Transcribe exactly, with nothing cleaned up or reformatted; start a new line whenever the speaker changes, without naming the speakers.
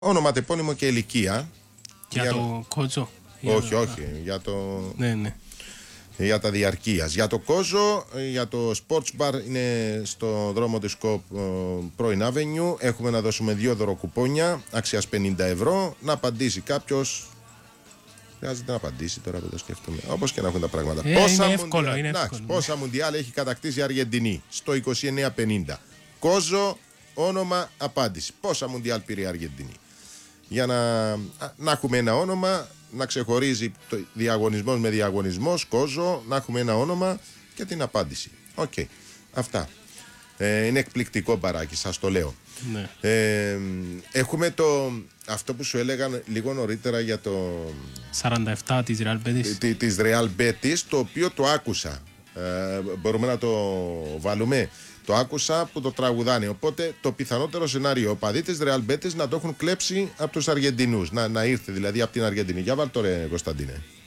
Όνομα, τεπώνυμο και ηλικία.
Για, για το Κόζο.
Όχι, όχι. Για το...
Ναι, ναι.
Για τα διαρκείας. Για το Κόζο, για το Sports Bar είναι στο δρόμο της ΚΟΠ πρώην Avenue. Έχουμε να δώσουμε δύο δωροκουπόνια αξίας πενήντα ευρώ. Να απαντήσει κάποιος. Χρειάζεται να απαντήσει τώρα που το σκέφτομαι. Όπως και να έχουν τα πράγματα.
Ε,
πόσα
είναι εύκολο,
μουντιάλ,
είναι
εντάξει,
εύκολο.
πόσα μουντιάλ έχει κατακτήσει η Αργεντινή? Στο είκοσι εννέα πενήντα. Κόζο, όνομα, απάντηση. Πόσα μουντιάλ πήρε η Αργεντινή? Για να, να έχουμε ένα όνομα, να ξεχωρίζει το διαγωνισμός με διαγωνισμός, Κόζο, να έχουμε ένα όνομα και την απάντηση. Οκ. Okay. Αυτά. Ε, είναι εκπληκτικό μπαράκι, σας το λέω.
Ναι.
Ε, έχουμε το, αυτό που σου έλεγα λίγο νωρίτερα για το
σαράντα επτά της Real Betis.
Της Real Betis, το οποίο το άκουσα. Ε, μπορούμε να το βάλουμε. Το άκουσα που το τραγουδάνε. Οπότε το πιθανότερο σενάριο, ο παδί της Real Betis να το έχουν κλέψει από τους Αργεντινούς. Να, να ήρθε δηλαδή από την Αργεντινή. Για βάλ' το ρε Κωνσταντίνε.